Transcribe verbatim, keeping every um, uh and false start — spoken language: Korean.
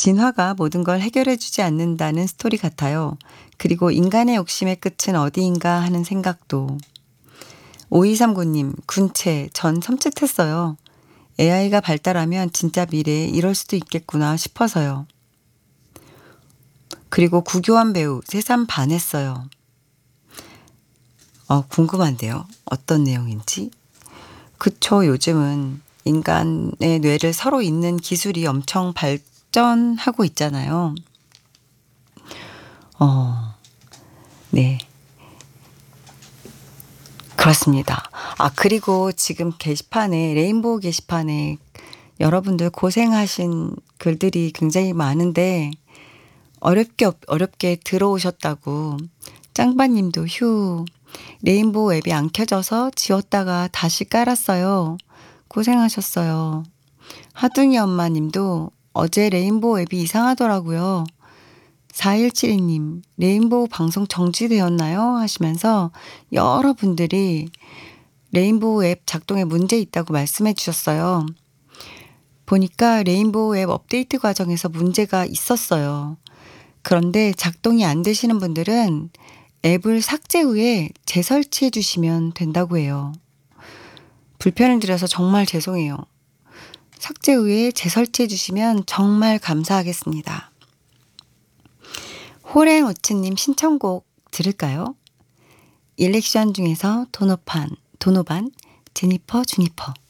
진화가 모든 걸 해결해주지 않는다는 스토리 같아요. 그리고 인간의 욕심의 끝은 어디인가 하는 생각도. 오이삼구 님, 군체, 전 섬찟했어요. 에이아이가 발달하면 진짜 미래에 이럴 수도 있겠구나 싶어서요. 그리고 구교환 배우, 새삼 반했어요. 어, 궁금한데요. 어떤 내용인지. 그쵸, 요즘은 인간의 뇌를 서로 잇는 기술이 엄청 발전하고 있잖아요. 어, 네. 그렇습니다. 아, 그리고 지금 게시판에, 레인보우 게시판에 여러분들 고생하신 글들이 굉장히 많은데, 어렵게, 어렵게 들어오셨다고. 짱바님도 휴, 레인보우 앱이 안 켜져서 지웠다가 다시 깔았어요. 고생하셨어요. 하둥이 엄마님도 어제 레인보우 앱이 이상하더라고요. 사일칠이 님, 레인보우 방송 정지되었나요? 하시면서 여러분들이 레인보우 앱 작동에 문제 있다고 말씀해 주셨어요. 보니까 레인보우 앱 업데이트 과정에서 문제가 있었어요. 그런데 작동이 안 되시는 분들은 앱을 삭제 후에 재설치해 주시면 된다고 해요. 불편을 드려서 정말 죄송해요. 삭제 후에 재설치해 주시면 정말 감사하겠습니다. 호랭오츠님 신청곡 들을까요? 일렉션 중에서 도노판, 도노반, 제니퍼 주니퍼.